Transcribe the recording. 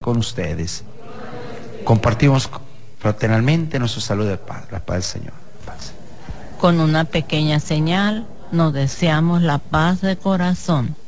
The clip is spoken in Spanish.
con ustedes. Compartimos fraternalmente nuestro saludo de paz, la paz del Señor. Paz. Con una pequeña señal nos deseamos la paz de corazón.